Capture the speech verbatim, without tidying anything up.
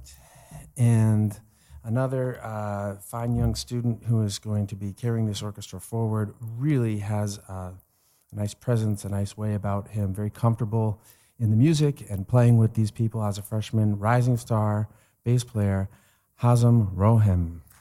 right. And another uh, fine young student who is going to be carrying this orchestra forward really has uh, a nice presence, a nice way about him, very comfortable in the music and playing with these people as a freshman, rising star, bass player, Hazem Rohem.